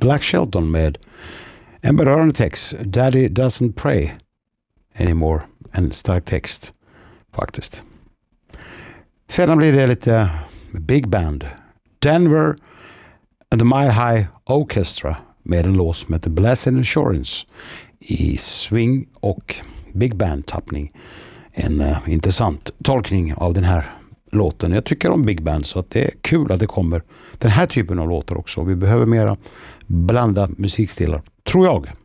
Black Shelton med en berörande text. Daddy doesn't pray anymore. En stark text faktiskt. Sedan blir det lite big band. Denver and the Mile High Orchestra med en låt som heter Blessed Insurance i swing och big band tappning. En intressant tolkning av den här låten. Jag tycker om big band, så att det är kul att det kommer den här typen av låtar också. Vi behöver mera blanda musikstilar, tror jag.